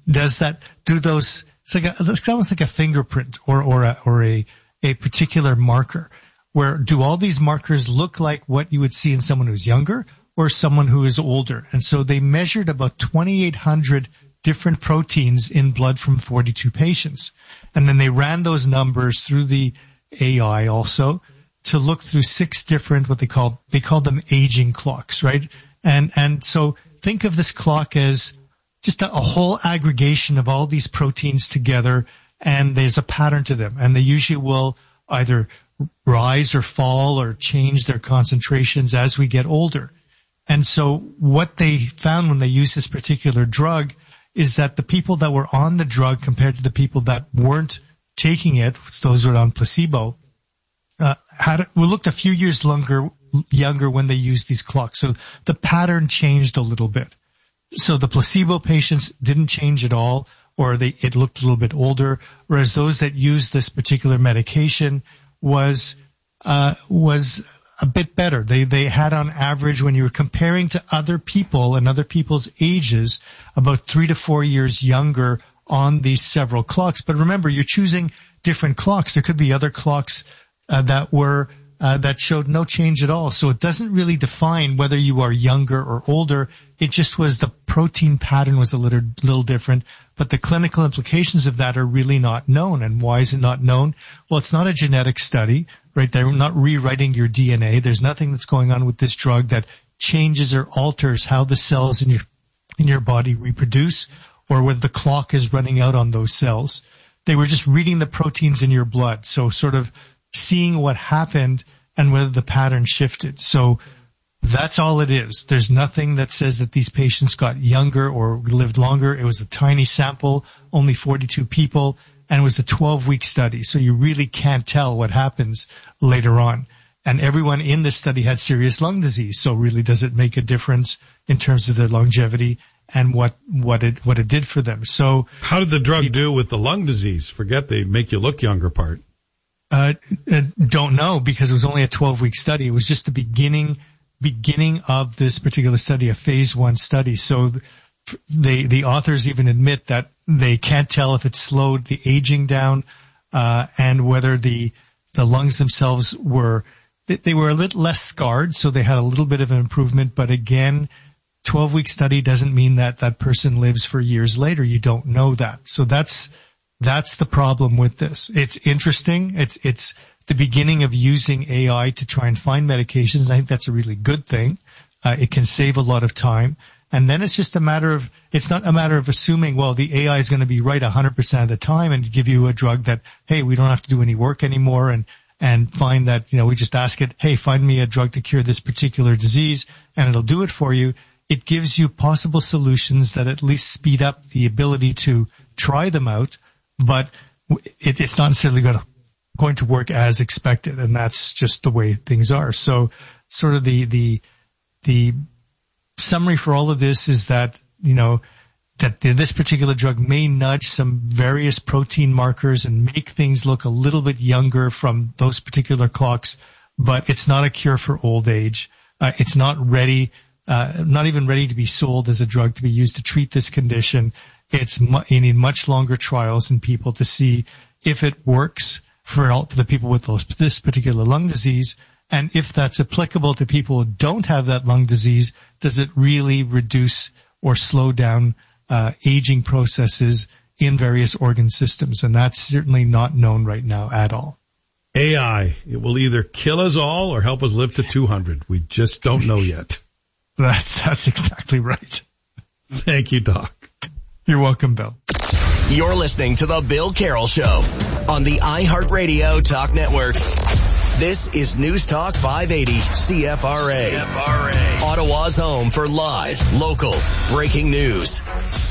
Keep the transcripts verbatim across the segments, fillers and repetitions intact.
does that, do those, it's like a, it's almost like a fingerprint or, or a, or a, a particular marker, where do all these markers look like what you would see in someone who's younger or someone who is older? And so they measured about twenty-eight hundred different proteins in blood from forty-two patients. And then they ran those numbers through the A I also to look through six different, what they call, they call them aging clocks, right? And, and so think of this clock as just a, a whole aggregation of all these proteins together, and there's a pattern to them. And they usually will either rise or fall or change their concentrations as we get older. And so what they found when they used this particular drug is that the people that were on the drug compared to the people that weren't taking it, those who were on placebo, uh, had, we looked a few years longer, younger when they used these clocks. So the pattern changed a little bit. So the placebo patients didn't change at all, or they, it looked a little bit older, whereas those that used this particular medication was, uh, was a bit better. They, they had on average, when you were comparing to other people and other people's ages, about three to four years younger on these several clocks. But remember, you're choosing different clocks. There could be other clocks, uh, that were, Uh, that showed no change at all. So it doesn't really define whether you are younger or older. It just was the protein pattern was a little, little different, but the clinical implications of that are really not known. And why is it not known? Well, it's not a genetic study, right? They're not rewriting your D N A. There's nothing that's going on with this drug that changes or alters how the cells in your, in your body reproduce, or whether the clock is running out on those cells. They were just reading the proteins in your blood. So sort of seeing what happened and whether the pattern shifted. So that's all it is. There's nothing that says that these patients got younger or lived longer. It was a tiny sample, only forty-two people, and it was a twelve-week study. So you really can't tell what happens later on. And everyone in this study had serious lung disease. So really, does it make a difference in terms of their longevity and what, what it, what it did for them? So how did the drug it, do with the lung disease? Forget the make you look younger part. Uh, don't know, because it was only a twelve-week study. It was just the beginning, beginning of this particular study, a phase one study. So they, the authors even admit that they can't tell if it slowed the aging down, uh, and whether the, the lungs themselves were, they, they were a little less scarred, so they had a little bit of an improvement. But again, twelve-week study doesn't mean that that person lives for years later. You don't know that. So that's, That's the problem with this. It's interesting. It's, it's the beginning of using A I to try and find medications. And I think that's a really good thing. Uh, it can save a lot of time. And then it's just a matter of, it's not a matter of assuming, well, the A I is going to be right one hundred percent of the time and give you a drug that, hey, we don't have to do any work anymore, and, and find that, you know, we just ask it, hey, find me a drug to cure this particular disease, and it'll do it for you. It gives you possible solutions that at least speed up the ability to try them out. But it, it's not necessarily going to, going to work as expected, and that's just the way things are. So sort of the, the, the summary for all of this is that, you know, that this particular drug may nudge some various protein markers and make things look a little bit younger from those particular clocks, but it's not a cure for old age. Uh, it's not ready, uh, not even ready to be sold as a drug to be used to treat this condition. It's mu- you need much longer trials in people to see if it works for, all, for the people with those, this particular lung disease, and if that's applicable to people who don't have that lung disease, does it really reduce or slow down uh, aging processes in various organ systems? And that's certainly not known right now at all. A I, it will either kill us all or help us live to two hundred. We just don't know yet. That's that's exactly right. Thank you, Doc. You're welcome, Bill. You're listening to The Bill Carroll Show on the iHeartRadio Talk Network. This is News Talk five eighty C F R A. C F R A. Ottawa's home for live, local, breaking news.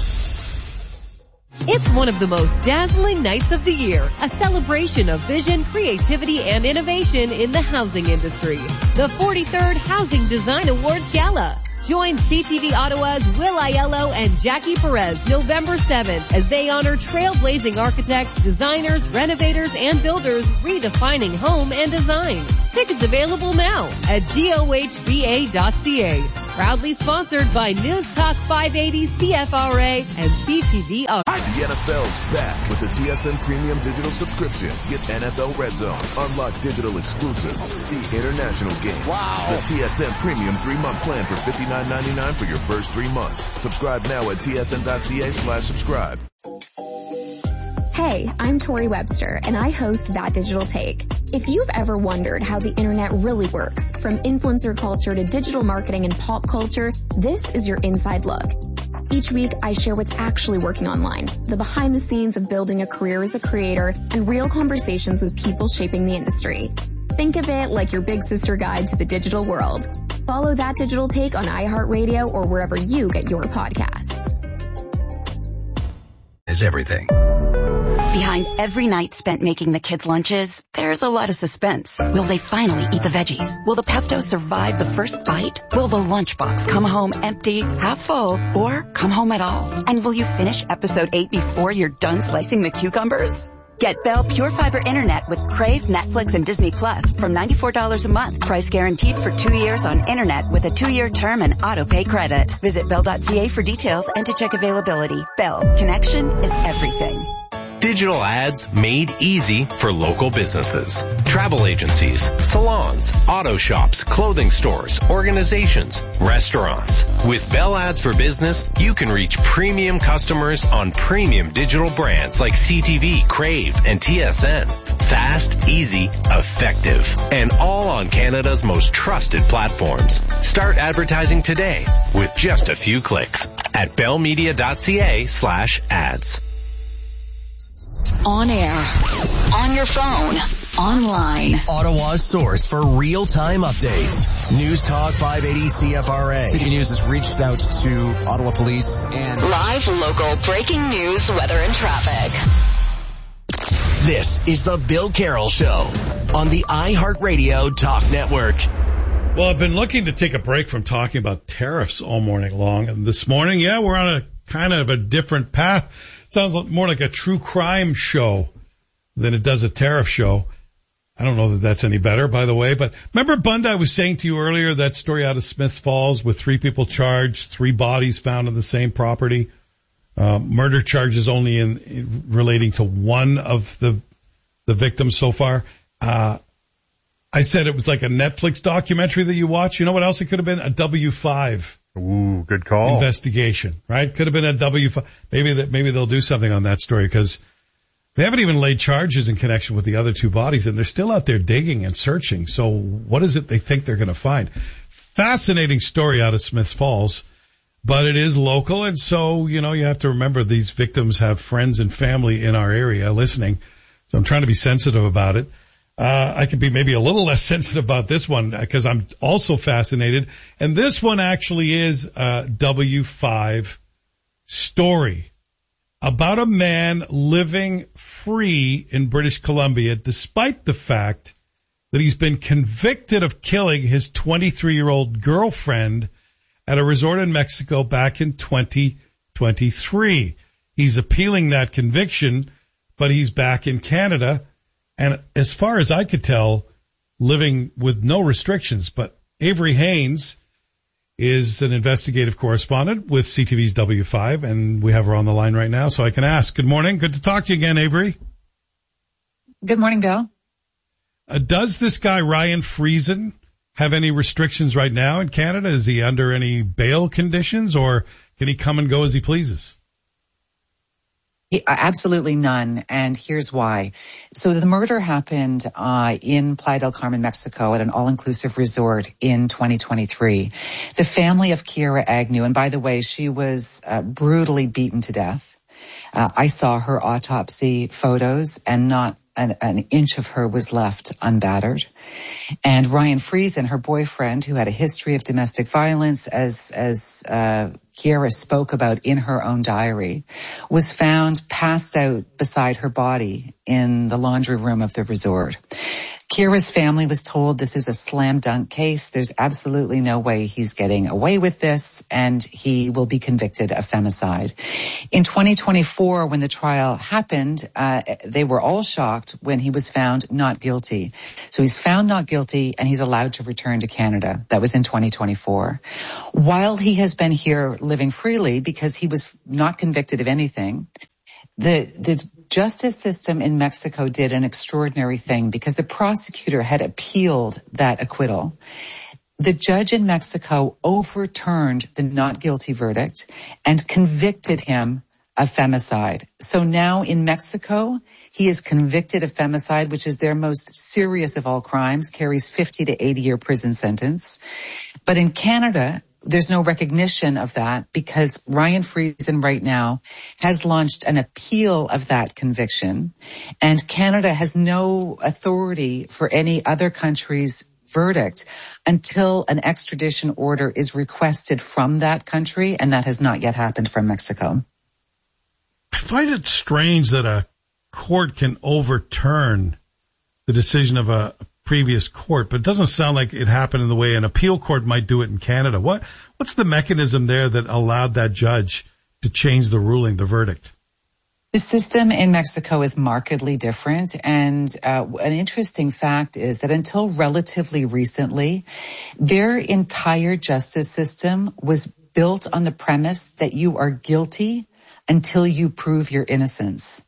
It's one of the most dazzling nights of the year, a celebration of vision, creativity, and innovation in the housing industry. The forty-third Housing Design Awards Gala. Join C T V Ottawa's Will Aiello and Jackie Perez November seventh as they honor trailblazing architects, designers, renovators, and builders redefining home and design. Tickets available now at G O H B A dot C A. Proudly sponsored by News Talk five eighty C F R A and C T V. The N F L's back with the T S N Premium Digital Subscription. Get N F L Red Zone, unlock digital exclusives, see international games. Wow. The T S N Premium three-month plan for fifty-nine ninety-nine for your first three months. Subscribe now at tsn.ca slash subscribe. Hey, I'm Tori Webster, and I host That Digital Take. If you've ever wondered how the internet really works, from influencer culture to digital marketing and pop culture, this is your inside look. Each week, I share what's actually working online, the behind the scenes of building a career as a creator, and real conversations with people shaping the industry. Think of it like your big sister guide to the digital world. Follow That Digital Take on iHeartRadio or wherever you get your podcasts. Is everything. Behind every night spent making the kids' lunches, there's a lot of suspense. Will they finally eat the veggies? Will the pesto survive the first bite? Will the lunchbox come home empty, half full, or come home at all? And will you finish episode eight before you're done slicing the cucumbers? Get Bell Pure Fiber Internet with Crave, Netflix, and Disney Plus from ninety-four dollars a month. Price guaranteed for two years on internet with a two-year term and auto-pay credit. Visit bell dot c a for details and to check availability. Bell, connection is everything. Digital ads made easy for local businesses. Travel agencies, salons, auto shops, clothing stores, organizations, restaurants. With Bell Ads for Business, you can reach premium customers on premium digital brands like C T V, Crave, and T S N. Fast, easy, effective, and all on Canada's most trusted platforms. Start advertising today with just a few clicks at bellmedia.ca slash ads. On air, on your phone, online. Ottawa's source for real-time updates. News Talk five eighty C F R A. City News has reached out to Ottawa Police and live local breaking news, weather, and traffic. This is the Bill Carroll Show on the iHeartRadio Talk Network. Well, I've been looking to take a break from talking about tariffs all morning long. And this morning, yeah, we're on a kind of a different path. Sounds more like a true crime show than it does a tariff show. I don't know that that's any better, by the way. But remember, Bund, I was saying to you earlier, that story out of Smiths Falls with three people charged, three bodies found on the same property, uh, murder charges only in, in relating to one of the the victims so far. Uh, I said it was like a Netflix documentary that you watch. You know what else it could have been? A W five. Ooh, good call. Investigation, right? Could have been a W five. Maybe that, maybe they'll do something on that story because they haven't even laid charges in connection with the other two bodies, and they're still out there digging and searching. So what is it they think they're going to find? Fascinating story out of Smiths Falls, but it is local, and so, you know, you have to remember these victims have friends and family in our area listening. So I'm trying to be sensitive about it. Uh, I could be maybe a little less sensitive about this one because I'm also fascinated. And this one actually is a W five story about a man living free in British Columbia despite the fact that he's been convicted of killing his twenty-three-year-old girlfriend at a resort in Mexico back in twenty twenty-three. He's appealing that conviction, but he's back in Canada. And as far as I could tell, living with no restrictions. But Avery Haynes is an investigative correspondent with C T V's W five, and we have her on the line right now, so I can ask. Good morning. Good to talk to you again, Avery. Good morning, Bill. Uh, does this guy, Ryan Friesen, have any restrictions right now in Canada? Is he under any bail conditions, or can he come and go as he pleases? He, absolutely none, and here's why. So the murder happened uh in Playa del Carmen, Mexico, at an all-inclusive resort in twenty twenty-three. The family of Kiera Agnew, and by the way, she was uh, brutally beaten to death. Uh, I saw her autopsy photos, and not an, an inch of her was left unbattered. And Ryan Friesen, her boyfriend, who had a history of domestic violence, as as uh Kiera spoke about in her own diary, was found passed out beside her body in the laundry room of the resort. Kira's family was told this is a slam dunk case. There's absolutely no way he's getting away with this, and he will be convicted of femicide. In twenty twenty-four, when the trial happened, uh, they were all shocked when he was found not guilty. So he's found not guilty, and he's allowed to return to Canada. That was in twenty twenty-four. While he has been here living freely because he was not convicted of anything, The, the justice system in Mexico did an extraordinary thing because the prosecutor had appealed that acquittal. The judge in Mexico overturned the not guilty verdict and convicted him of femicide. So now in Mexico, he is convicted of femicide, which is their most serious of all crimes, carries fifty to eighty year prison sentence. But in Canada, there's no recognition of that because Ryan Friesen right now has launched an appeal of that conviction, and Canada has no authority for any other country's verdict until an extradition order is requested from that country, and that has not yet happened from Mexico. I find it strange that a court can overturn the decision of a previous court, but it doesn't sound like it happened in the way an appeal court might do it in Canada. What what's the mechanism there that allowed that judge to change the ruling, the verdict? The system in Mexico is markedly different, and uh, an interesting fact is that until relatively recently, their entire justice system was built on the premise that you are guilty until you prove your innocence.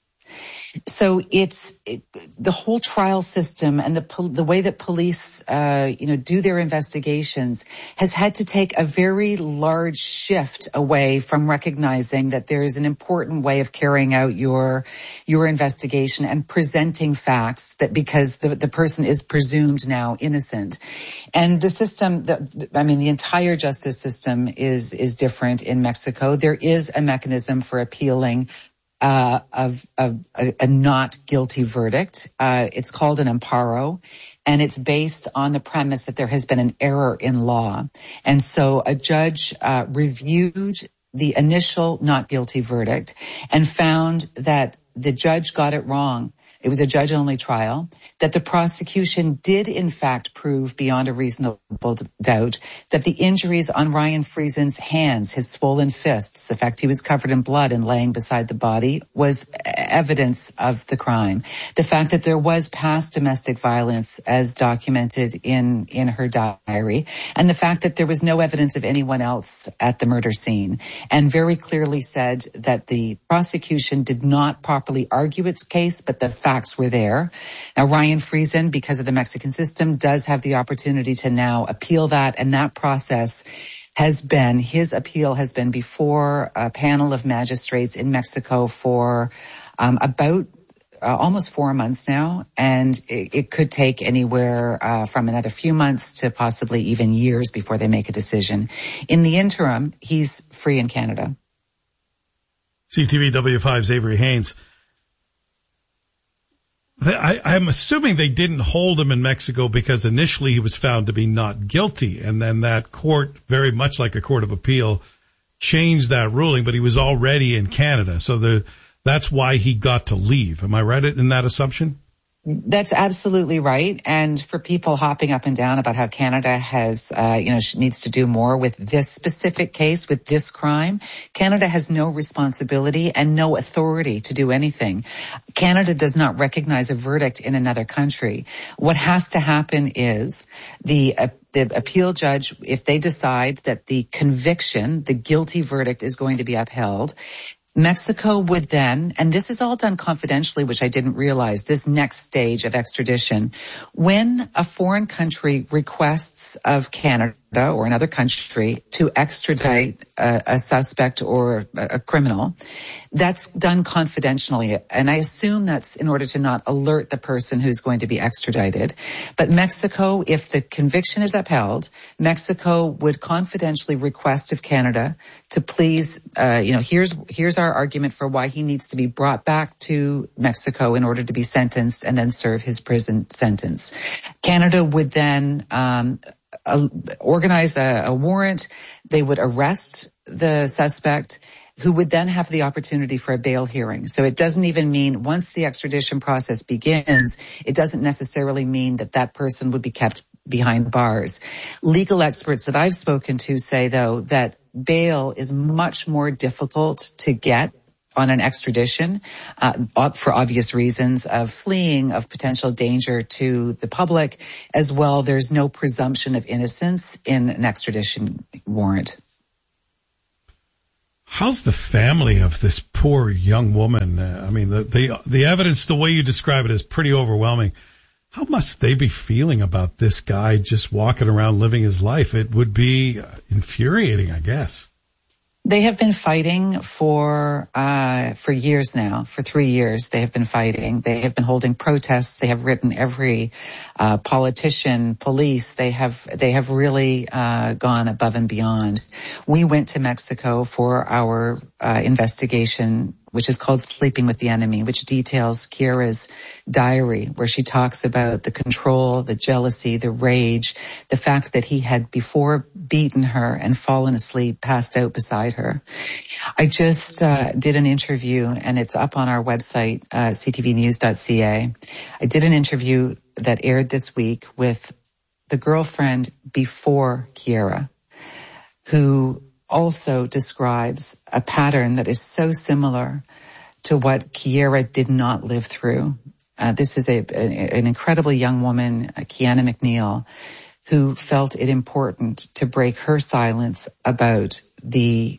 So it's it, the whole trial system and the the way that police, uh, you know, do their investigations has had to take a very large shift away from recognizing that there is an important way of carrying out your your investigation and presenting facts that because the the person is presumed now innocent. And the system, the, I mean, the entire justice system is is different in Mexico. There is a mechanism for appealing Uh, of, of a, a not guilty verdict. Uh, it's called an amparo, and it's based on the premise that there has been an error in law. And so a judge uh, reviewed the initial not guilty verdict and found that the judge got it wrong. It was a judge-only trial, that the prosecution did in fact prove beyond a reasonable doubt that the injuries on Ryan Friesen's hands, his swollen fists, the fact he was covered in blood and laying beside the body was evidence of the crime. The fact that there was past domestic violence as documented in, in her diary, and the fact that there was no evidence of anyone else at the murder scene, and very clearly said that the prosecution did not properly argue its case, but the facts were there. Now, Ryan Friesen, because of the Mexican system, does have the opportunity to now appeal that, and that process has been, his appeal has been before a panel of magistrates in Mexico for um, about uh, almost four months now, and it, it could take anywhere uh, from another few months to possibly even years before they make a decision. In the interim, he's free in Canada. C T V W five's Avery Haynes. I, I'm assuming they didn't hold him in Mexico because initially he was found to be not guilty, and then that court, very much like a court of appeal, changed that ruling, but he was already in Canada. So the, that's why he got to leave. Am I right in that assumption? That's absolutely right. And for people hopping up and down about how Canada has, uh, you know, needs to do more with this specific case, with this crime, Canada has no responsibility and no authority to do anything. Canada does not recognize a verdict in another country. What has to happen is the uh, the appeal judge, if they decide that the conviction, the guilty verdict is going to be upheld, Mexico would then, and this is all done confidentially, which I didn't realize, this next stage of extradition, when a foreign country requests of Canada or another country to extradite a, a suspect or a, a criminal, that's done confidentially. And I assume that's in order to not alert the person who's going to be extradited. But Mexico, if the conviction is upheld, Mexico would confidentially request of Canada to please, uh, you know, here's, here's our argument for why he needs to be brought back to Mexico in order to be sentenced and then serve his prison sentence. Canada would then, um, Uh, organize a, a warrant. They would arrest the suspect. who would then have the opportunity for a bail hearing. So it doesn't even mean once the extradition process begins, it doesn't necessarily mean that that person would be kept behind bars. Legal experts that I've spoken to say, though, that bail is much more difficult to get on an extradition uh, for obvious reasons of fleeing, of potential danger to the public. As well, there's no presumption of innocence in an extradition warrant. How's the family of this poor young woman? Uh, I mean, the, the the evidence, the way you describe it, is pretty overwhelming. How must they be feeling about this guy just walking around living his life? It would be infuriating, I guess. They have been fighting for uh for years now. For three years, they have been fighting. They have been holding protests. They have written every uh politician, police. They have they have really uh gone above and beyond. We went to Mexico for our uh investigation, which is called Sleeping with the Enemy, which details Kiera's diary, where she talks about the control, the jealousy, the rage, the fact that he had before beaten her and fallen asleep, passed out beside her. I just uh, did an interview, and it's up on our website, uh, c t v news dot c a. I did an interview that aired this week with the girlfriend before Kiera, who also describes a pattern that is so similar to what Kiera did not live through. Uh, this is a, a an incredibly young woman, uh, Kiana McNeil, who felt it important to break her silence about the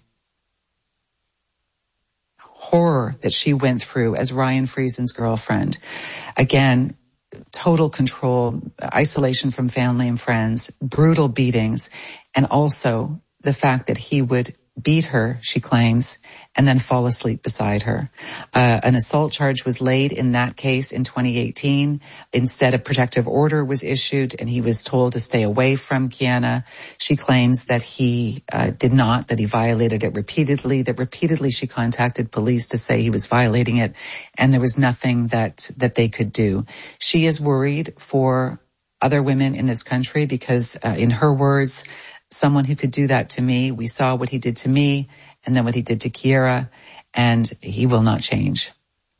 horror that she went through as Ryan Friesen's girlfriend. Again, total control, isolation from family and friends, brutal beatings, and also the fact that he would beat her, she claims, and then fall asleep beside her. Uh, an assault charge was laid in that case in twenty eighteen. Instead, a protective order was issued, and he was told to stay away from Kiana. She claims that he uh, did not, that he violated it repeatedly, that repeatedly she contacted police to say he was violating it, and there was nothing that, that they could do. She is worried for other women in this country because, uh, in her words, someone who could do that to me, we saw what he did to me and then what he did to Kiera, and he will not change.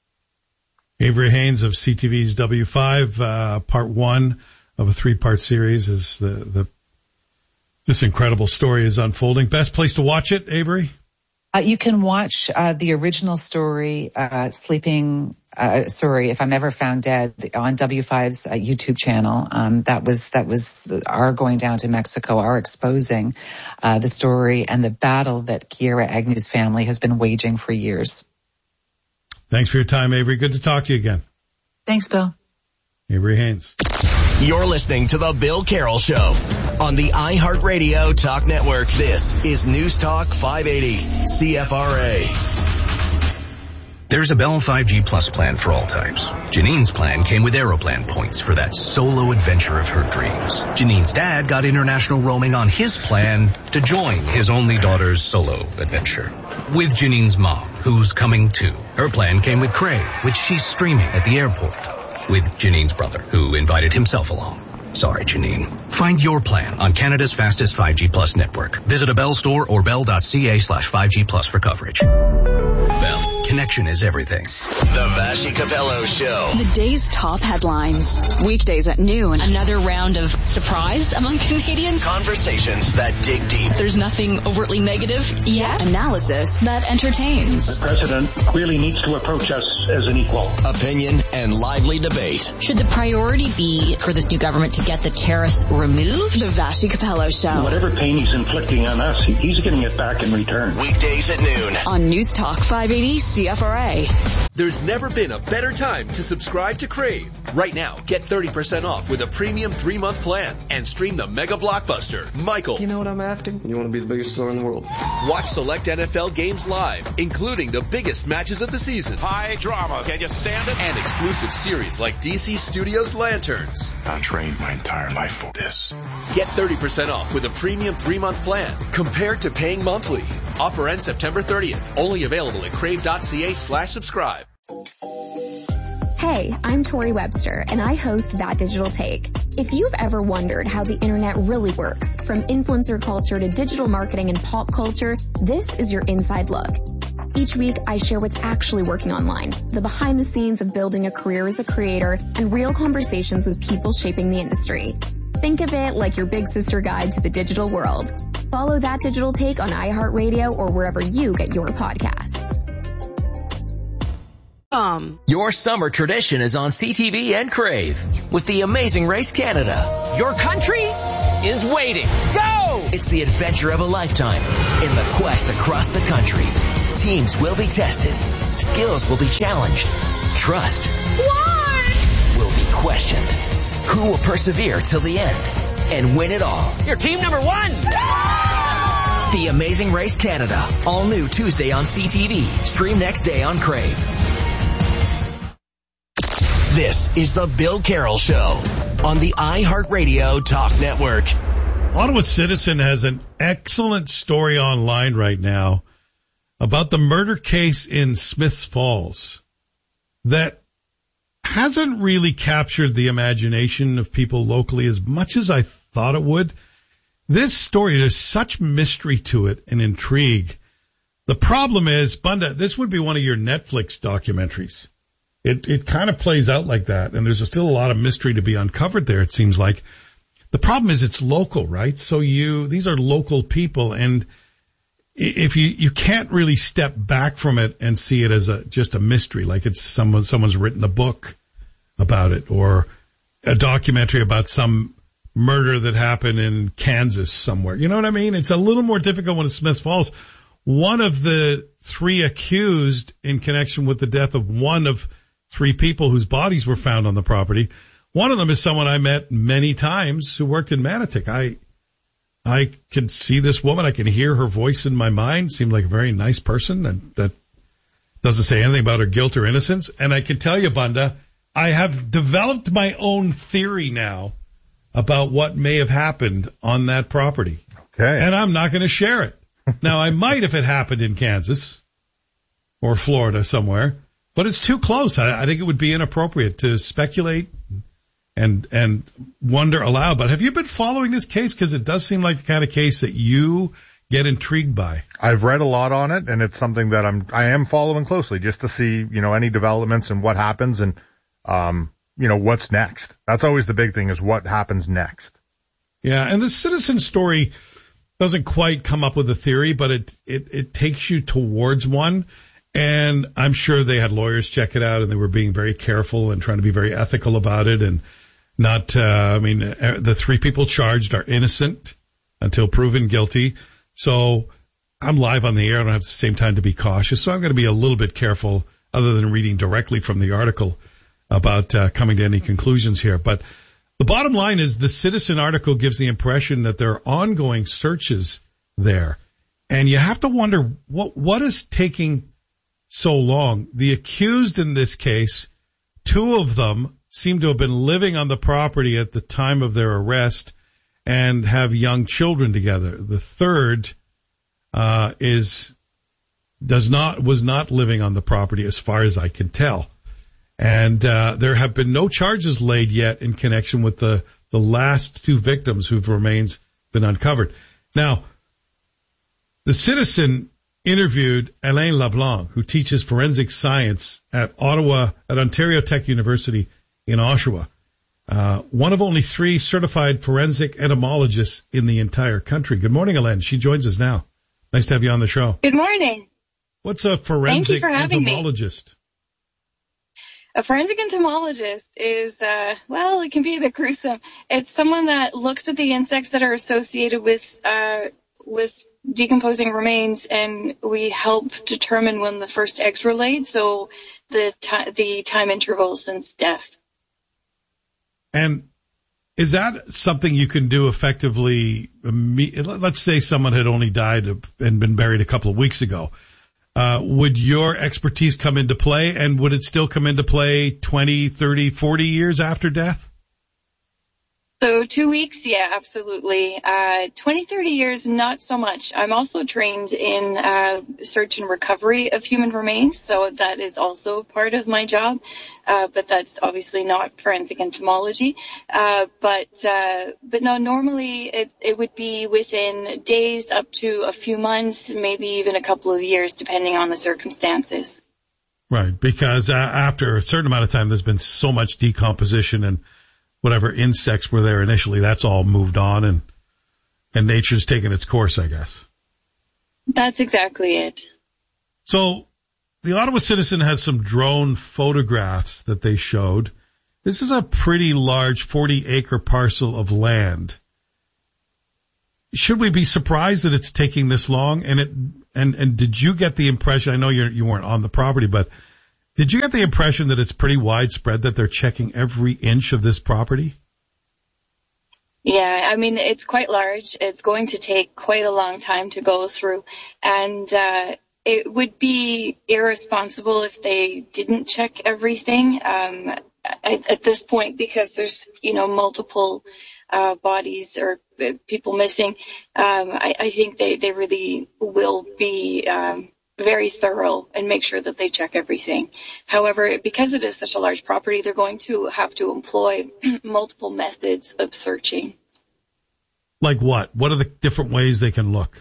Avery Haynes of C T V's W five, uh, part one of a three-part series is the, the, this incredible story is unfolding. Best place to watch it, Avery? Uh, you can watch uh, the original story, uh, Sleeping, uh, sorry, If I'm Ever Found Dead, on W five's uh, YouTube channel. Um, that was that was our going down to Mexico, our exposing uh, the story and the battle that Kiera Agnew's family has been waging for years. Thanks for your time, Avery. Good to talk to you again. Thanks, Bill. Avery Haynes. You're listening to The Bill Carroll Show on the iHeartRadio Talk Network. This is News Talk five eighty C F R A. There's a Bell five G Plus plan for all types. Janine's plan came with Aeroplan points for that solo adventure of her dreams. Janine's dad got international roaming on his plan to join his only daughter's solo adventure. With Janine's mom, who's coming too. Her plan came with Crave, which she's streaming at the airport. With Janine's brother, who invited himself along. Sorry, Janine. Find your plan on Canada's fastest five G Plus network. Visit a Bell store or bell.ca slash 5G Plus for coverage. Bell. Connection is everything. The Vassy Capello Show. The day's top headlines. Weekdays at noon. Another round of surprise among Canadians. Conversations that dig deep. There's nothing overtly negative yet. Analysis that entertains. The president clearly needs to approach us as an equal. Opinion and lively debate. Should the priority be for this new government to get the tariffs removed? The Vassy Capello Show. Whatever pain he's inflicting on us, he's getting it back in return. Weekdays at noon. On News Talk five eighty C F R A. There's never been a better time to subscribe to Crave. Right now, get thirty percent off with a premium three-month plan and stream the mega blockbuster, Michael. You know what I'm after? You want to be the biggest star in the world. Watch select N F L games live, including the biggest matches of the season. High drama. Can you stand it? And exclusive series like D C Studios Lanterns. I trained my entire life for this. Get thirty percent off with a premium three-month plan compared to paying monthly. Offer ends September thirtieth. Only available at crave.ca slash subscribe. Hey, I'm Tori Webster, and I host That Digital Take. If you've ever wondered how the internet really works, from influencer culture to digital marketing and pop culture, this is your inside look. Each week, I share what's actually working online, the behind the scenes of building a career as a creator, and real conversations with people shaping the industry. Think of it like your big sister guide to the digital world. Follow That Digital Take on iHeartRadio or wherever you get your podcasts. Um. Your summer tradition is on C T V and Crave with the Amazing Race Canada. Your country is waiting. Go! It's the adventure of a lifetime in the quest across the country. Teams will be tested. Skills will be challenged. Trust What? will be questioned. Who will persevere till the end and win it all? You're team number one. The Amazing Race Canada. All new Tuesday on C T V. Stream next day on Crave. This is the Bill Carroll Show on the iHeartRadio Talk Network. Ottawa Citizen has an excellent story online right now about the murder case in Smiths Falls that hasn't really captured the imagination of people locally as much as I thought it would. This story, there's such mystery to it and intrigue. The problem is, Bunda, this would be one of your Netflix documentaries. It it kind of plays out like that, and there's still a lot of mystery to be uncovered there, it seems like. The problem is it's local, right? So you, these are local people, and if you, you can't really step back from it and see it as a, just a mystery, like it's someone, someone's written a book about it or a documentary about some murder that happened in Kansas somewhere. You know what I mean? It's a little more difficult when it's Smiths Falls. One of the three accused in connection with the death of one of three people whose bodies were found on the property. One of them is someone I met many times who worked in Manotick. I, I can see this woman. I can hear her voice in my mind. Seemed like a very nice person, and that doesn't say anything about her guilt or innocence. And I can tell you, Bunda, I have developed my own theory now about what may have happened on that property. Okay. And I'm not going to share it. Now, I might if it happened in Kansas or Florida somewhere, but it's too close. I, I think it would be inappropriate to speculate and and wonder aloud. But have you been following this case? Because it does seem like the kind of case that you get intrigued by. I've read a lot on it, and it's something that I'm I am following closely just to see, you know, any developments and what happens and um you know what's next. That's always the big thing, is what happens next. Yeah, and the Citizen story doesn't quite come up with a theory, but it it it takes you towards one. And I'm sure they had lawyers check it out, and they were being very careful and trying to be very ethical about it, and not, uh, I mean, the three people charged are innocent until proven guilty. So I'm live on the air. I don't have the same time to be cautious. So I'm going to be a little bit careful, other than reading directly from the article, about uh, coming to any conclusions here. But the bottom line is the Citizen article gives the impression that there are ongoing searches there. And you have to wonder what what is taking so long. The accused in this case, two of them seem to have been living on the property at the time of their arrest and have young children together. The third uh is does not was not living on the property as far as I can tell. And uh there have been no charges laid yet in connection with the the last two victims whose remains been uncovered. Now, the Citizen interviewed Alain LeBlanc, who teaches forensic science at Ottawa, at Ontario Tech University in Oshawa. Uh, one of only three certified forensic entomologists in the entire country. Good morning, Alain. She joins us now. Nice to have you on the show. Good morning. What's a forensic entomologist? Me. A forensic entomologist is, uh, well, it can be a bit gruesome. It's someone that looks at the insects that are associated with, uh, with decomposing remains, and we help determine when the first eggs were laid, so the ti- the time interval since death. And is that something you can do effectively? Let's say someone had only died and been buried a couple of weeks ago. Uh, would your expertise come into play, and would it still come into play twenty, thirty, forty years after death? So two weeks, yeah, absolutely. Uh, twenty, thirty years, not so much. I'm also trained in uh, search and recovery of human remains, so that is also part of my job. Uh, but that's obviously not forensic entomology. Uh, but uh, but no, normally it, it would be within days up to a few months, maybe even a couple of years, depending on the circumstances. Right, because uh, after a certain amount of time, there's been so much decomposition and whatever insects were there initially, that's all moved on and and nature's taken its course, I guess. That's exactly it. So the Ottawa Citizen has some drone photographs that they showed. This is a pretty large forty acre parcel of land. Should we be surprised that it's taking this long? And it and and did you get the impression, I know you're, you weren't on the property, but did you get the impression that it's pretty widespread that they're checking every inch of this property? Yeah, I mean, it's quite large. It's going to take quite a long time to go through. And uh, it would be irresponsible if they didn't check everything um, at, at this point, because there's, you know, multiple uh, bodies or people missing. Um, I, I think they, they really will be um, very thorough and make sure that they check everything. However, because it is such a large property, they're going to have to employ multiple methods of searching. Like what? What are the different ways they can look?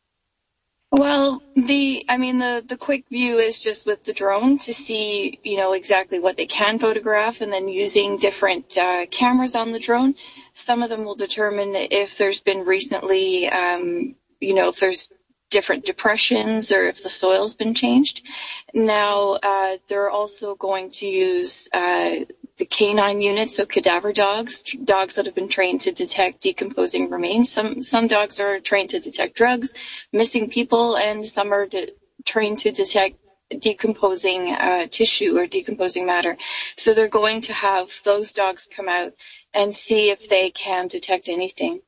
Well, the, I mean, the, the quick view is just with the drone to see, you know, exactly what they can photograph, and then using different uh, cameras on the drone. Some of them will determine if there's been recently, um, you know, if there's different depressions or if the soil's been changed. Now, uh, they're also going to use uh, the canine units, so cadaver dogs, dogs that have been trained to detect decomposing remains. Some some dogs are trained to detect drugs, missing people, and some are de- trained to detect decomposing uh, tissue or decomposing matter. So they're going to have those dogs come out and see if they can detect anything.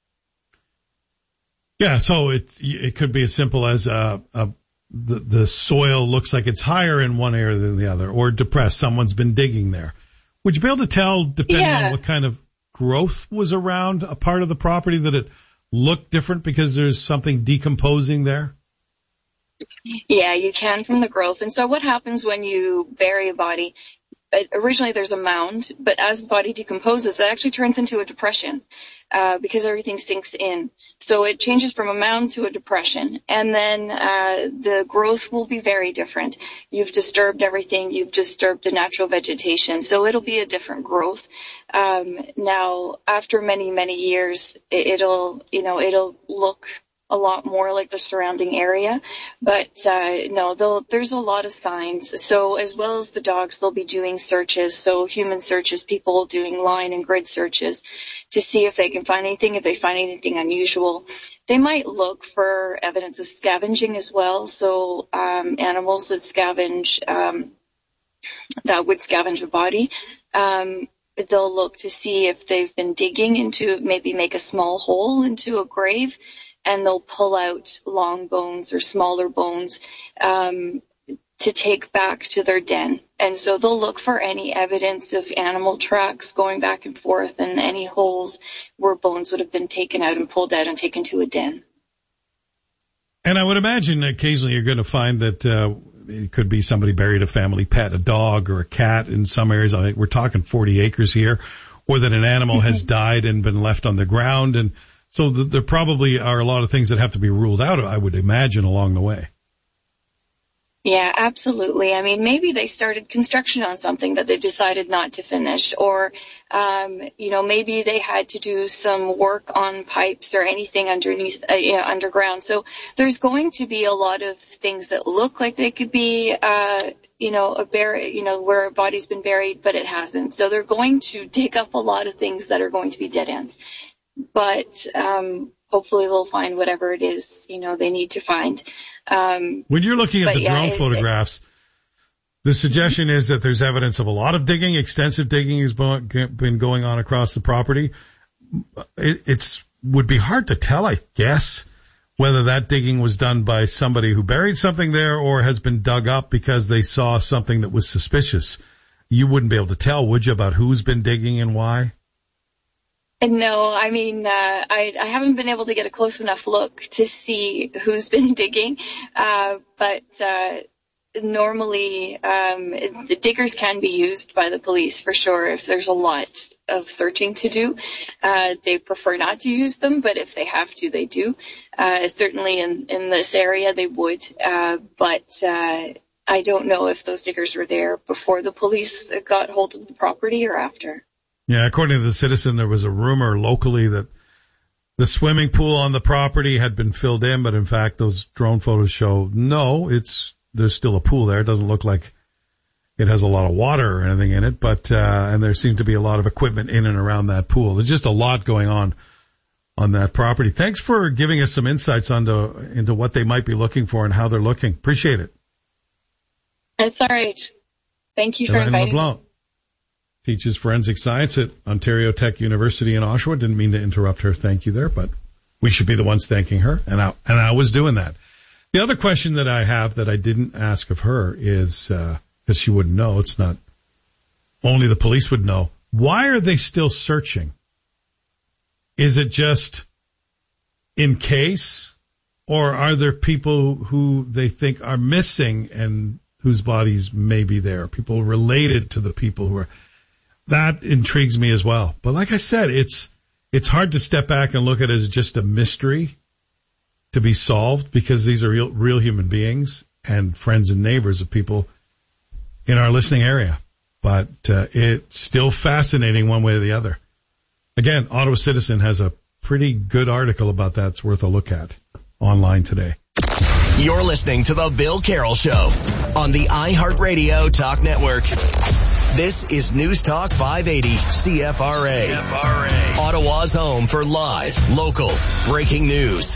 Yeah, so it it could be as simple as uh, uh, the the soil looks like it's higher in one area than the other, or depressed. Someone's been digging there. Would you be able to tell, depending yeah. on what kind of growth was around a part of the property, that it looked different because there's something decomposing there? Yeah, you can from the growth. And so what happens when you bury a body? Originally there's a mound, but as the body decomposes, it actually turns into a depression uh, because everything sinks in. So it changes from a mound to a depression, and then uh, the growth will be very different. You've disturbed everything. You've disturbed the natural vegetation, so it'll be a different growth. Um, now, after many, many years, it, it'll, you know, it'll look a lot more like the surrounding area. But uh, no, there's a lot of signs. So as well as the dogs, they'll be doing searches. So human searches, people doing line and grid searches to see if they can find anything, if they find anything unusual. They might look for evidence of scavenging as well. So um, animals that scavenge, um, that would scavenge a body. Um, they'll look to see if they've been digging into, maybe make a small hole into a grave, and they'll pull out long bones or smaller bones um, to take back to their den. And so they'll look for any evidence of animal tracks going back and forth and any holes where bones would have been taken out and pulled out and taken to a den. And I would imagine occasionally you're going to find that uh, it could be somebody buried a family pet, a dog or a cat in some areas. I think we're talking forty acres here, or that an animal mm-hmm. has died and been left on the ground. And so th- there probably are a lot of things that have to be ruled out, I would imagine, along the way. Yeah, absolutely. I mean, maybe they started construction on something that they decided not to finish, or, um, you know, maybe they had to do some work on pipes or anything underneath, uh, you know, underground. So there's going to be a lot of things that look like they could be, uh, you know, a bury, you know, where a body's been buried, but it hasn't. So they're going to dig up a lot of things that are going to be dead ends. But um, hopefully they'll find whatever it is, you know, they need to find. Um, when you're looking at the yeah, drone it, photographs, it, the suggestion is that there's evidence of a lot of digging, extensive digging has been going on across the property. It it's would be hard to tell, I guess, whether that digging was done by somebody who buried something there or has been dug up because they saw something that was suspicious. You wouldn't be able to tell, would you, about who's been digging and why? No, I mean, uh, I, I haven't been able to get a close enough look to see who's been digging, uh, but uh, normally um, it, the diggers can be used by the police for sure if there's a lot of searching to do. Uh, they prefer not to use them, but if they have to, they do. Uh, certainly in, in this area they would, uh, but uh, I don't know if those diggers were there before the police got hold of the property or after. Yeah, according to the Citizen, there was a rumor locally that the swimming pool on the property had been filled in, but in fact, those drone photos show no, it's there's still a pool there. It doesn't look like it has a lot of water or anything in it, but uh, and there seemed to be a lot of equipment in and around that pool. There's just a lot going on on that property. Thanks for giving us some insights onto into what they might be looking for and how they're looking. Appreciate it. That's all right. Thank you for Elaine inviting LeBlanc me. Teaches forensic science at Ontario Tech University in Oshawa. Didn't mean to interrupt her. Thank you there, but we should be the ones thanking her, and I, and I was doing that. The other question that I have that I didn't ask of her is, uh, because she wouldn't know, it's not, only the police would know, why are they still searching? Is it just in case, or are there people who they think are missing and whose bodies may be there, people related to the people who are... That intrigues me as well. But like I said, it's it's hard to step back and look at it as just a mystery to be solved because these are real, real human beings and friends and neighbors of people in our listening area. But uh, it's still fascinating one way or the other. Again, Ottawa Citizen has a pretty good article about that. It's worth a look at online today. You're listening to The Bill Carroll Show on the iHeartRadio Talk Network. This is News Talk five eighty C F R A. C F R A. Ottawa's home for live, local, breaking news.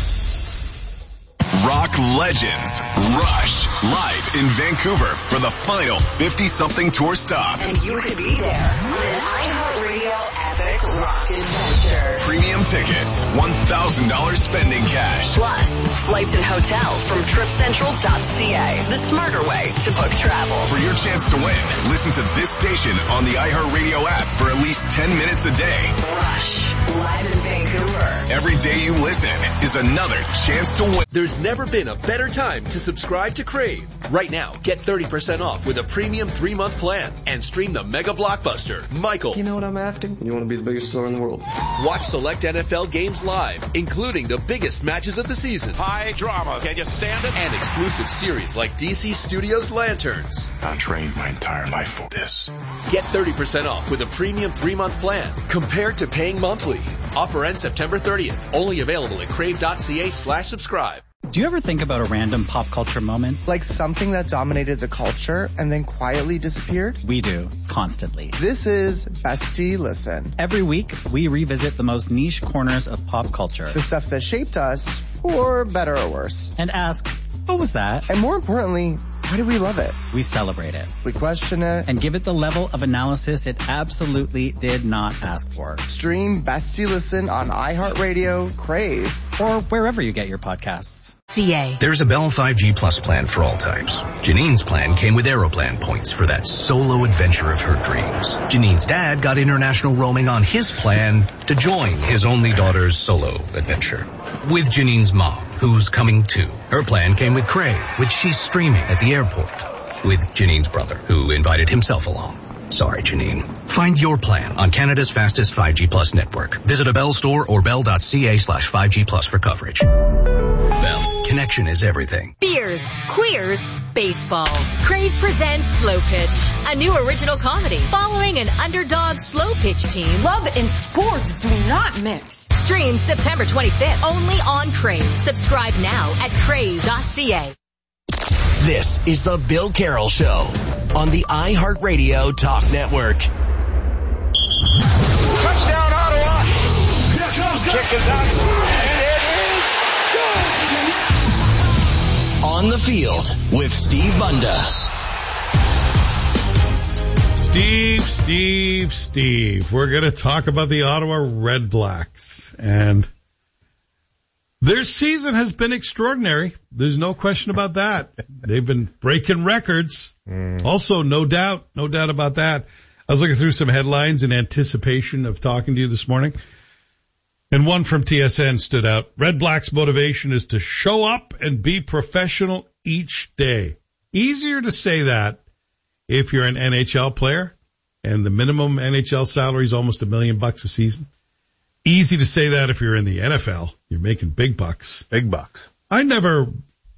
Rock legends Rush live in Vancouver for the final fifty-something tour stop. And you could be there on an iHeartRadio epic rock adventure. Premium tickets, one thousand dollars spending cash. Plus, flights and hotel from trip central dot c a. The smarter way to book travel. For your chance to win, listen to this station on the iHeartRadio app for at least ten minutes a day. Rush, live in Vancouver. Every day you listen is another chance to win. There's never been a better time to subscribe to Crave. Right now, get thirty percent off with a premium three-month plan and stream the mega blockbuster, Michael. You know what I'm after? You want to be the biggest star in the world. Watch select N F L games live, including the biggest matches of the season. High drama. Can you stand it? And exclusive series like D C Studios Lanterns. I trained my entire life for this. Get thirty percent off with a premium three-month plan compared to paying monthly. Offer ends September thirtieth. Only available at crave.ca slash subscribe. Do you ever think about a random pop culture moment? Like something that dominated the culture and then quietly disappeared? We do, constantly. This is Bestie Listen. Every week, we revisit the most niche corners of pop culture. The stuff that shaped us, for better or worse. And ask, what was that? And more importantly, why do we love it? We celebrate it. We question it. And give it the level of analysis it absolutely did not ask for. Stream Bestie Listen on iHeartRadio, Crave, or wherever you get your podcasts. C A. There's a Bell five G Plus plan for all types. Janine's plan came with Aeroplan points for that solo adventure of her dreams. Janine's dad got international roaming on his plan to join his only daughter's solo adventure. With Janine's mom, who's coming too. Her plan came with Crave, which she's streaming at the airport. With Janine's brother, who invited himself along. Sorry, Janine. Find your plan on Canada's fastest five G Plus network. Visit a Bell store or bell.ca slash 5G Plus for coverage. Bell, connection is everything. Beers, queers, baseball. Crave presents Slow Pitch, a new original comedy following an underdog slow pitch team. Love and sports do not mix. Stream September twenty-fifth only on Crave. Subscribe now at crave.ca. This is the Bill Carroll Show on the iHeartRadio Talk Network. Touchdown, Ottawa! Here comes Kick is out, and it is good! On the field with Steve Bunda. Steve, Steve, Steve. We're going to talk about the Ottawa Red Blacks. And their season has been extraordinary. There's no question about that. They've been breaking records. Mm. Also, no doubt, no doubt about that. I was looking through some headlines in anticipation of talking to you this morning, and one from T S N stood out. Red Black's motivation is to show up and be professional each day. Easier to say that if you're an N H L player and the minimum N H L salary is almost a million bucks a season. Easy to say that if you're in the N F L. You're making big bucks. Big bucks. I never,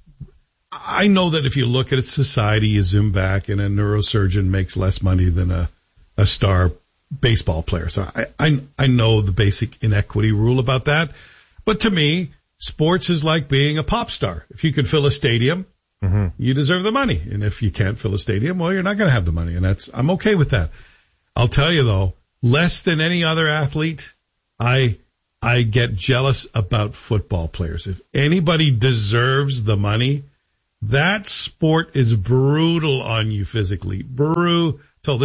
I know that if you look at society, you zoom back and a neurosurgeon makes less money than a, a star baseball player. So I, I, I know the basic inequity rule about that. But to me, sports is like being a pop star. If you can fill a stadium, mm-hmm. you deserve the money. And if you can't fill a stadium, well, you're not going to have the money. And that's, I'm okay with that. I'll tell you though, less than any other athlete, I, I get jealous about football players. If anybody deserves the money, that sport is brutal on you physically. Brutal.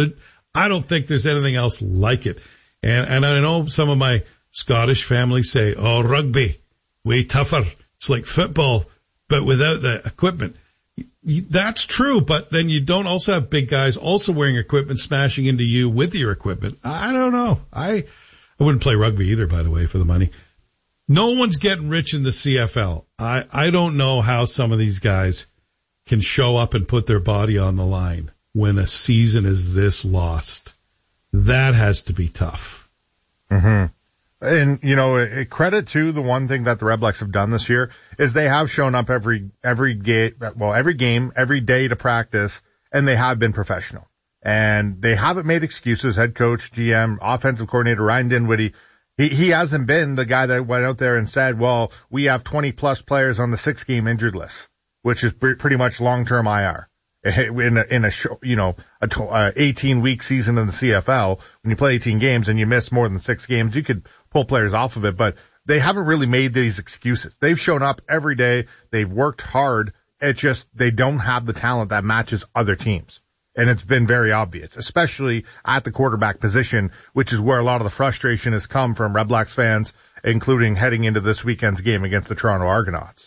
I don't think there's anything else like it. And, and I know some of my Scottish family say, oh, rugby, way tougher. It's like football, but without the equipment. That's true, but then you don't also have big guys also wearing equipment smashing into you with your equipment. I don't know. I, I wouldn't play rugby either, by the way, for the money. No one's getting rich in the C F L. I, I don't know how some of these guys can show up and put their body on the line when a season is this lost. That has to be tough. Mm-hmm. And, you know, credit to the one thing that the Red Blacks have done this year is they have shown up every, every game, well, every game, every day to practice, and they have been professional. And they haven't made excuses. Head coach, G M, offensive coordinator Ryan Dinwiddie, he, he hasn't been the guy that went out there and said, well, we have twenty plus players on the six game injured list, which is pretty much long-term I R. In a, in a show, you know, a tw- uh, eighteen week season in the C F L, when you play eighteen games and you miss more than six games, you could pull players off of it, but they haven't really made these excuses. They've shown up every day. They've worked hard. It's just, they don't have the talent that matches other teams. And it's been very obvious, especially at the quarterback position, which is where a lot of the frustration has come from Red Blacks fans, including heading into this weekend's game against the Toronto Argonauts.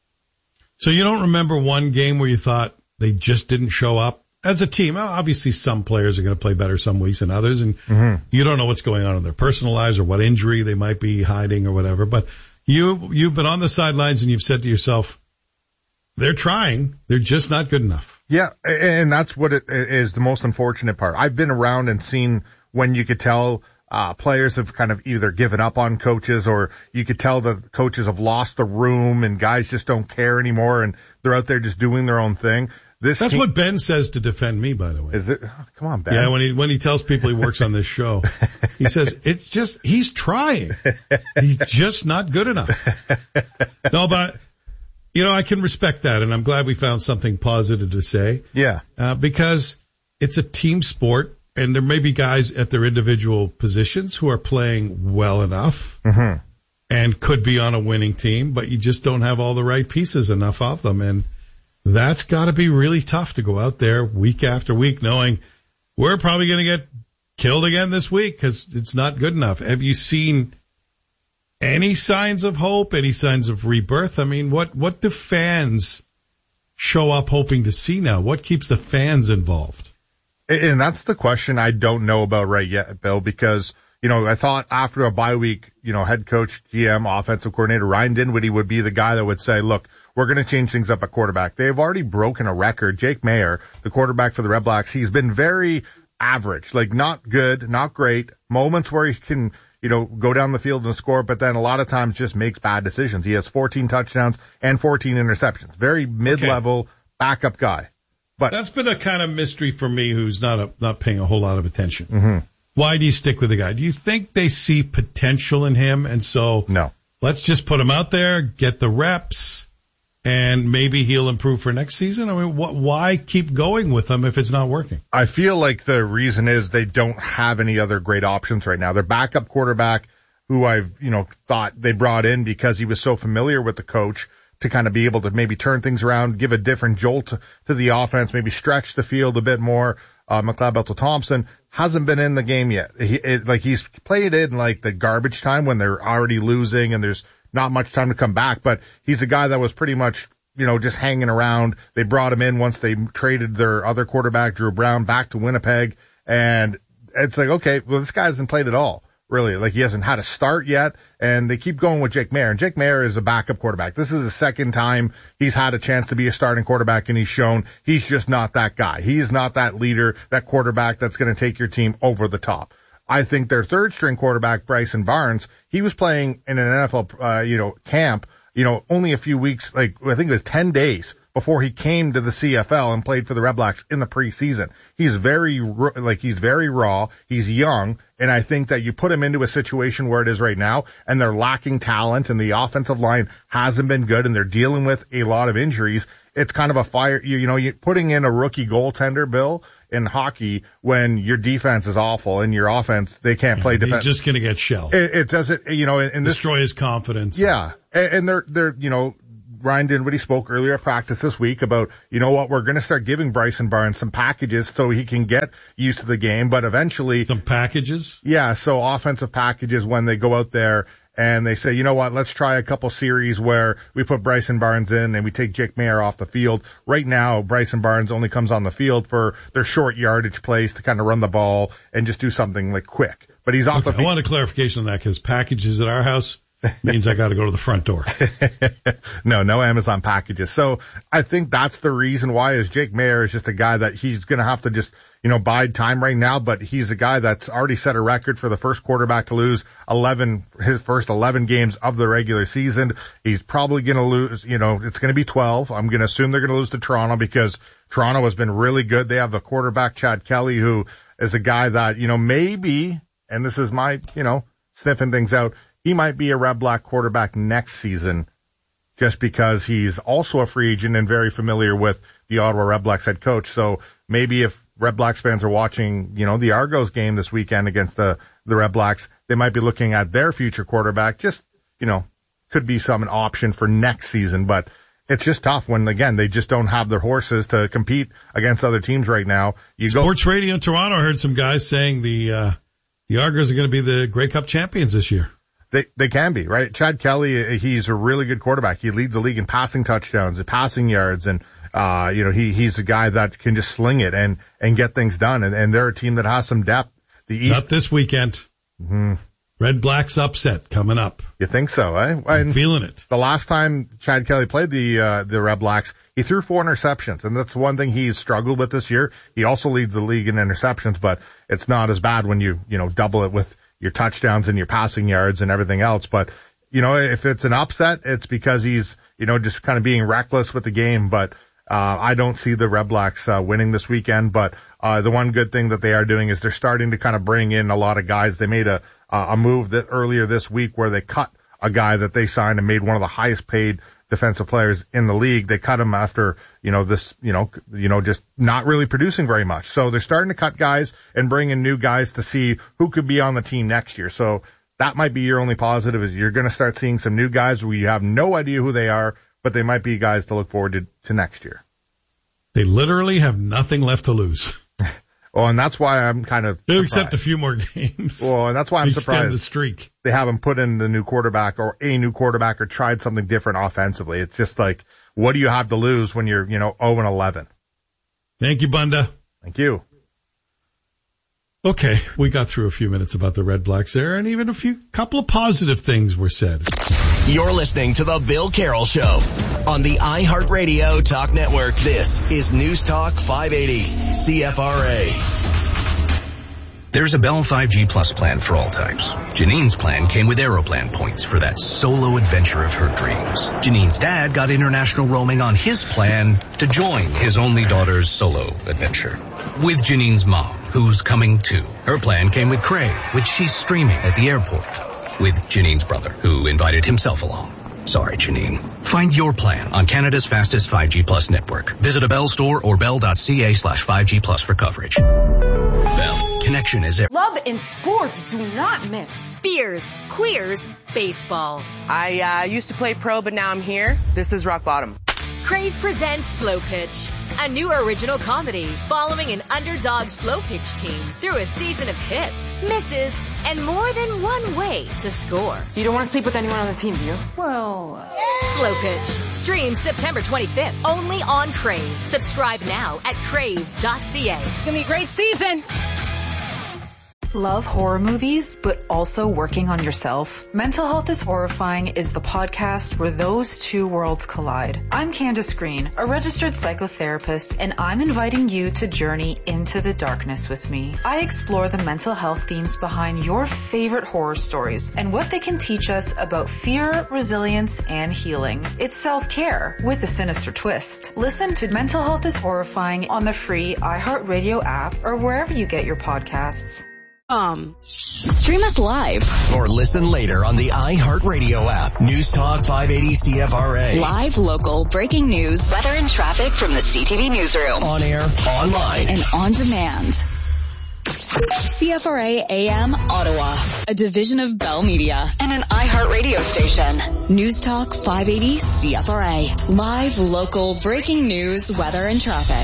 So you don't remember one game where you thought they just didn't show up as a team? Obviously, some players are going to play better some weeks than others, and mm-hmm. you don't know what's going on in their personal lives or what injury they might be hiding or whatever. But you, you've been on the sidelines and you've said to yourself, they're trying. They're just not good enough. Yeah, and that's what it is, the most unfortunate part. I've been around and seen when you could tell uh players have kind of either given up on coaches, or you could tell the coaches have lost the room and guys just don't care anymore and they're out there just doing their own thing. This That's team, what Ben says to defend me, by the way. Is it? Oh, come on, Ben. Yeah, when he when he tells people he works on this show, he says it's just he's trying. He's just not good enough. No, but you know, I can respect that, and I'm glad we found something positive to say. Yeah, uh, because it's a team sport, and there may be guys at their individual positions who are playing well enough mm-hmm. and could be on a winning team, but you just don't have all the right pieces, enough of them, and that's got to be really tough to go out there week after week knowing we're probably going to get killed again this week because it's not good enough. Have you seen any signs of hope, any signs of rebirth? I mean, what, what do fans show up hoping to see now? What keeps the fans involved? And that's the question I don't know about right yet, Bill, because, you know, I thought after a bye week, you know, head coach, G M, offensive coordinator Ryan Dinwiddie would be the guy that would say, look, we're going to change things up at quarterback. They've already broken a record. Jake Mayer, the quarterback for the Red Blacks, he's been very average, like not good, not great, moments where he can, you know, go down the field and score, but then a lot of times just makes bad decisions. He has fourteen touchdowns and fourteen interceptions. Very mid-level okay. backup guy. But that's been a kind of mystery for me who's not a, not paying a whole lot of attention. Mm-hmm. Why do you stick with the guy? Do you think they see potential in him? And so no, let's just put him out there, get the reps, and maybe he'll improve for next season? I mean, wh- why keep going with him if it's not working? I feel like the reason is they don't have any other great options right now. Their backup quarterback, who I've, you know, thought they brought in because he was so familiar with the coach to kind of be able to maybe turn things around, give a different jolt to, to the offense, maybe stretch the field a bit more. Uh, McLeod Bethel-Thompson hasn't been in the game yet. He, it, like he's played in like the garbage time when they're already losing and there's not much time to come back, but he's a guy that was pretty much, you know, just hanging around. They brought him in once they traded their other quarterback, Drew Brown, back to Winnipeg, and it's like, okay, well, this guy hasn't played at all. Really, like he hasn't had a start yet, and they keep going with Jake Maier. And Jake Maier is a backup quarterback. This is the second time he's had a chance to be a starting quarterback, and he's shown he's just not that guy. He is not that leader, that quarterback that's going to take your team over the top. I think their third string quarterback, Bryson Barnes, he was playing in an N F L, uh, you know, camp, you know, only a few weeks, like I think it was ten days before he came to the C F L and played for the Red Blacks in the preseason. He's very, like, he's very raw. He's young. And I think that you put him into a situation where it is right now, and they're lacking talent, and the offensive line hasn't been good, and they're dealing with a lot of injuries. It's kind of a fire, you, you know, you're putting in a rookie goaltender, Bill, in hockey when your defense is awful and your offense, they can't yeah, play defense. He's just going to get shelled. It, it doesn't, you know, and this, destroy his confidence. Yeah. And, and they're, they're, you know, Ryan Dinwiddie spoke earlier at practice this week about, you know what, we're going to start giving Bryson Barnes some packages so he can get used to the game, but eventually. Some packages? Yeah, so offensive packages when they go out there and they say, you know what, let's try a couple series where we put Bryson Barnes in and we take Jake Maier off the field. Right now, Bryson Barnes only comes on the field for their short yardage plays to kind of run the ball and just do something like quick. But he's off okay, the field. I want a clarification on that because packages at our house means I got to go to the front door. no, no Amazon packages. So I think that's the reason why is Jake Maier is just a guy that he's going to have to just, you know, bide time right now, but he's a guy that's already set a record for the first quarterback to lose eleven, his first eleven games of the regular season. He's probably going to lose, you know, it's going to be twelve. I'm going to assume they're going to lose to Toronto because Toronto has been really good. They have the quarterback, Chad Kelly, who is a guy that, you know, maybe, and this is my, you know, sniffing things out, he might be a Red Black quarterback next season just because he's also a free agent and very familiar with the Ottawa Red Blacks head coach. So maybe if Red Blacks fans are watching, you know, the Argos game this weekend against the, the Red Blacks, they might be looking at their future quarterback. Just, you know, could be some an option for next season, but it's just tough when, again, they just don't have their horses to compete against other teams right now. You Sports go, Radio in Toronto heard some guys saying the, uh, the Argos are going to be the Grey Cup champions this year. They they can be, right? Chad Kelly, he's a really good quarterback. He leads the league in passing touchdowns and passing yards, and uh, you know, he he's a guy that can just sling it and and get things done. And, and they're a team that has some depth. The East, not this weekend. Mm-hmm. Red Blacks upset coming up. You think so, eh? I'm and feeling it. The last time Chad Kelly played the uh, the Red Blacks, he threw four interceptions, and that's one thing he's struggled with this year. He also leads the league in interceptions, but it's not as bad when you you know double it with your touchdowns and your passing yards and everything else. But, you know, if it's an upset, it's because he's, you know, just kind of being reckless with the game. But, uh, I don't see the Red Blacks, uh, winning this weekend. But, uh, the one good thing that they are doing is they're starting to kind of bring in a lot of guys. They made a, uh, a move that earlier this week where they cut a guy that they signed and made one of the highest paid defensive players in the league. They cut him after, you know, this, you know, you know, just not really producing very much. So they're starting to cut guys and bring in new guys to see who could be on the team next year. So that might be your only positive is you're going to start seeing some new guys where you have no idea who they are, but they might be guys to look forward to, to next year. They literally have nothing left to lose. Well, and that's why I'm kind of surprised. Except a few more games. Well, and that's why I'm Extend surprised the streak. They haven't put in the new quarterback or a new quarterback or tried something different offensively. It's just like, what do you have to lose when you're, you know, oh and eleven? Thank you, Bunda. Thank you. Okay, we got through a few minutes about the Red Blacks there, and even a few couple of positive things were said. You're listening to the Bill Carroll Show on the iHeartRadio Talk Network. This is News Talk five eighty C F R A. There's a Bell five G Plus plan for all types. Janine's plan came with Aeroplan points for that solo adventure of her dreams. Janine's dad got international roaming on his plan to join his only daughter's solo adventure. With Janine's mom, who's coming too. Her plan came with Crave, which she's streaming at the airport. With Janine's brother, who invited himself along. Sorry, Janine. Find your plan on Canada's fastest five G Plus network. Visit a Bell store or bell.ca slash 5G Plus for coverage. Bell. Connection is everything. Love and sports do not mix. Beers, queers, baseball. I uh, used to play pro, but now I'm here. This is rock bottom. Crave presents Slow Pitch, a new original comedy following an underdog slow pitch team through a season of hits, misses, and more than one way to score. You don't want to sleep with anyone on the team, do you? Well... Uh... Slow Pitch. Streams September twenty-fifth, only on Crave. Subscribe now at crave dot c a. It's going to be a great season. Love horror movies, but also working on yourself? Mental Health is Horrifying is the podcast where those two worlds collide. I'm Candace Green, a registered psychotherapist, and I'm inviting you to journey into the darkness with me. I explore the mental health themes behind your favorite horror stories and what they can teach us about fear, resilience, and healing. It's self-care with a sinister twist. Listen to Mental Health is Horrifying on the free iHeartRadio app or wherever you get your podcasts. Um, stream us live. Or listen later on the iHeartRadio app. News Talk five eighty C F R A. Live, local, breaking news, weather and traffic from the C T V newsroom. On air, online, and on demand. C F R A A M Ottawa, a division of Bell Media and an iHeartRadio station. News Talk five eighty C F R A. Live, local, breaking news, weather and traffic.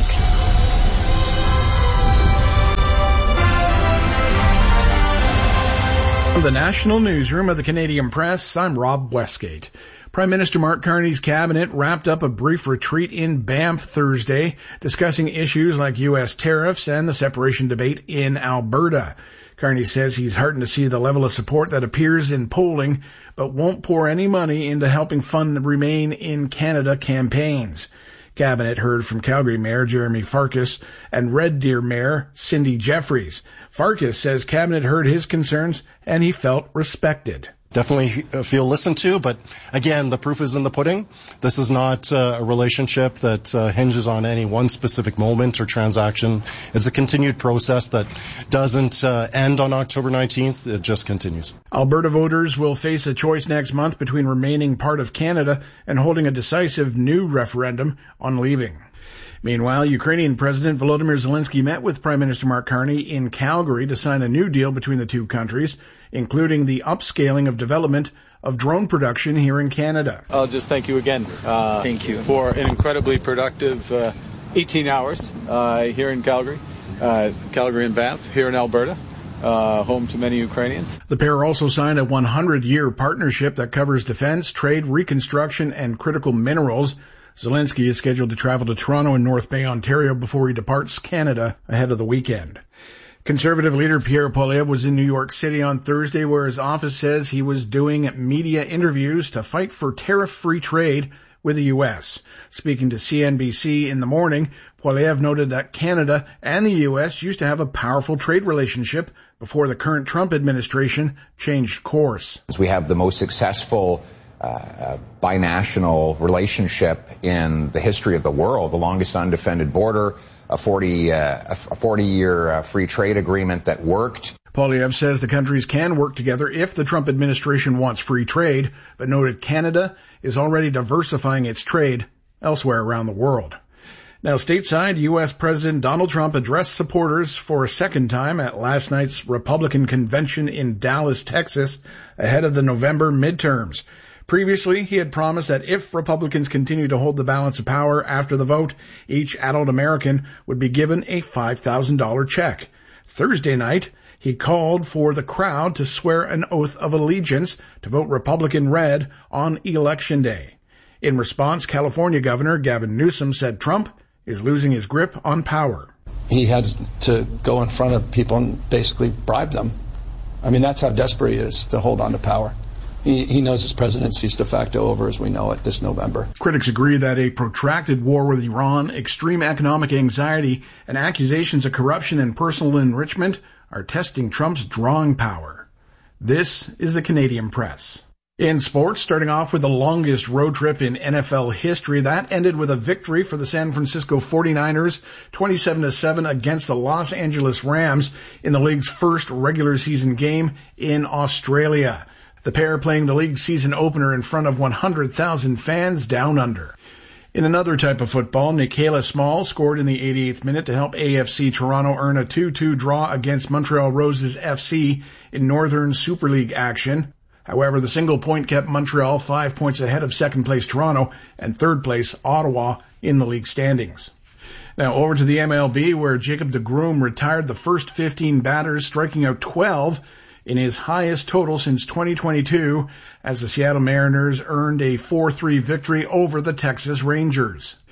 From the National Newsroom of the Canadian Press, I'm Rob Westgate. Prime Minister Mark Carney's cabinet wrapped up a brief retreat in Banff Thursday, discussing issues like U S tariffs and the separation debate in Alberta. Carney says he's heartened to see the level of support that appears in polling, but won't pour any money into helping fund the Remain in Canada campaigns. Cabinet heard from Calgary Mayor Jeremy Farkas and Red Deer Mayor Cindy Jeffries. Farkas says Cabinet heard his concerns and he felt respected. Definitely feel listened to, but again, the proof is in the pudding. This is not uh, a relationship that uh, hinges on any one specific moment or transaction. It's a continued process that doesn't uh, end on October nineteenth. It just continues. Alberta voters will face a choice next month between remaining part of Canada and holding a decisive new referendum on leaving. Meanwhile, Ukrainian President Volodymyr Zelensky met with Prime Minister Mark Carney in Calgary to sign a new deal between the two countries, including the upscaling of development of drone production here in Canada. I'll just thank you again. Uh, thank you. For an incredibly productive uh, eighteen hours uh, here in Calgary, uh, Calgary and Banff, here in Alberta. Uh, home to many Ukrainians. The pair also signed a one hundred year partnership that covers defense, trade, reconstruction, and critical minerals. Zelensky is scheduled to travel to Toronto and North Bay, Ontario before he departs Canada ahead of the weekend. Conservative leader Pierre Poilievre was in New York City on Thursday, where his office says he was doing media interviews to fight for tariff-free trade with the U S. Speaking to C N B C in the morning, Poilievre noted that Canada and the U S used to have a powerful trade relationship before the current Trump administration changed course. We have the most successful Uh, binational relationship in the history of the world, the longest undefended border, a forty, uh, a forty year uh, free trade agreement that worked. Poilievre says the countries can work together if the Trump administration wants free trade, but noted Canada is already diversifying its trade elsewhere around the world. Now, stateside, U S President Donald Trump addressed supporters for a second time at last night's Republican convention in Dallas, Texas, ahead of the November midterms. Previously, he had promised that if Republicans continue to hold the balance of power after the vote, each adult American would be given a five thousand dollars check. Thursday night, he called for the crowd to swear an oath of allegiance to vote Republican red on Election Day. In response, California Governor Gavin Newsom said Trump is losing his grip on power. He had to go in front of people and basically bribe them. I mean, that's how desperate he is to hold on to power. He, he knows his presidency is de facto over as we know it this November. Critics agree that a protracted war with Iran, extreme economic anxiety, and accusations of corruption and personal enrichment are testing Trump's drawing power. This is the Canadian Press. In sports, starting off with the longest road trip in N F L history, that ended with a victory for the San Francisco forty-niners, twenty-seven to seven against the Los Angeles Rams in the league's first regular season game in Australia. The pair playing the league season opener in front of one hundred thousand fans down under. In another type of football, Nikhila Small scored in the eighty-eighth minute to help A F C Toronto earn a two two draw against Montreal Roses F C in Northern Super League action. However, the single point kept Montreal five points ahead of second place Toronto and third place Ottawa in the league standings. Now over to the M L B, where Jacob deGrom retired the first fifteen batters, striking out twelve in his highest total since twenty twenty-two, as the Seattle Mariners earned a four three victory over the Texas Rangers.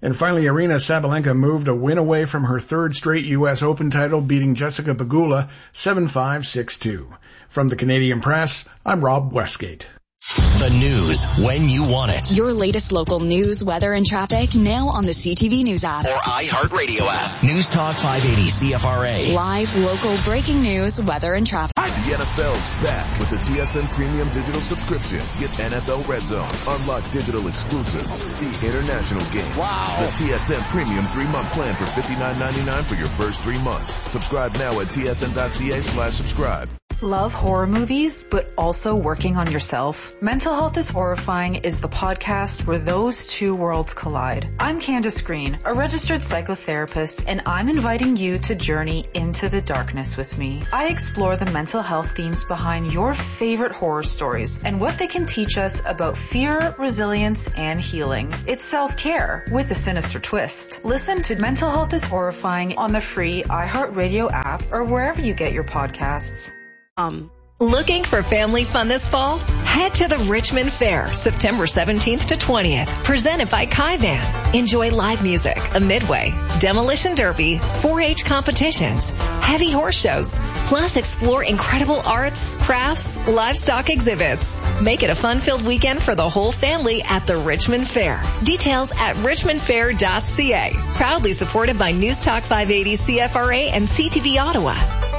And finally, Aryna Sabalenka moved a win away from her third straight U S Open title, beating Jessica Pegula seven five, six two. From the Canadian Press, I'm Rob Westgate. The news when you want it. Your latest local news, weather, and traffic now on the C T V News app. Or iHeartRadio app. News Talk five eighty C F R A. Live, local, breaking news, weather, and traffic. The N F L's back with the T S N Premium Digital Subscription. Get N F L Red Zone, unlock digital exclusives, see international games. Wow. The T S N Premium three-month plan for fifty-nine ninety-nine for your first three months. Subscribe now at T S N dot C A slash subscribe. Love horror movies, but also working on yourself? Mental Health is Horrifying is the podcast where those two worlds collide. I'm Candace Green, a registered psychotherapist, and I'm inviting you to journey into the darkness with me. I explore the mental health themes behind your favorite horror stories and what they can teach us about fear, resilience, and healing. It's self-care with a sinister twist. Listen to Mental Health is Horrifying on the free iHeartRadio app or wherever you get your podcasts. Um, looking for family fun this fall? Head to the Richmond Fair, September seventeenth to twentieth, presented by Kaivan. Enjoy live music, a midway, demolition derby, four H competitions, heavy horse shows, plus explore incredible arts, crafts, livestock exhibits. Make it a fun-filled weekend for the whole family at the Richmond Fair. Details at richmond fair dot c a. Proudly supported by News Talk five eighty C F R A and C T V Ottawa.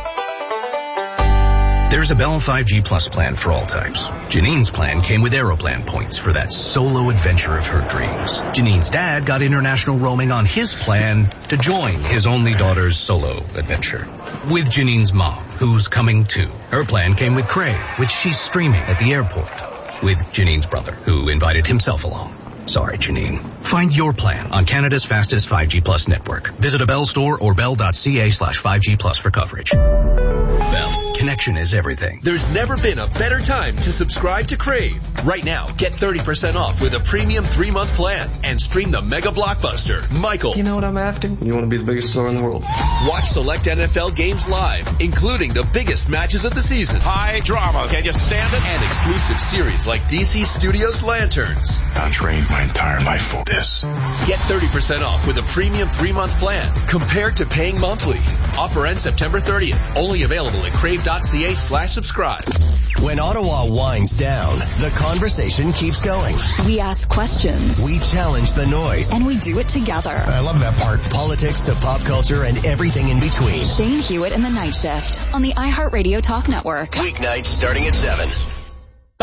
There's a Bell five G Plus plan for all types. Janine's plan came with Aeroplan points for that solo adventure of her dreams. Janine's dad got international roaming on his plan to join his only daughter's solo adventure. With Janine's mom, who's coming too. Her plan came with Crave, which she's streaming at the airport. With Janine's brother, who invited himself along. Sorry, Janine. Find your plan on Canada's fastest five G Plus network. Visit a Bell store or bell dot c a slash five G plus for coverage. Bell. Connection is everything. There's never been a better time to subscribe to Crave. Right now, get thirty percent off with a premium three-month plan and stream the mega blockbuster, Michael. You know what I'm after? You want to be the biggest star in the world. Watch select N F L games live, including the biggest matches of the season. High drama. Can you stand it? And exclusive series like D C Studios Lanterns. I trained my entire life for this. Get thirty percent off with a premium three-month plan compared to paying monthly. Offer ends September thirtieth. Only available at crave dot c a slash subscribe. When Ottawa winds down, the conversation keeps going. We ask questions. We challenge the noise. And we do it together. I love that part. Politics to pop culture and everything in between. Shane Hewitt and the Night Shift on the iHeartRadio Talk Network. Weeknights starting at seven.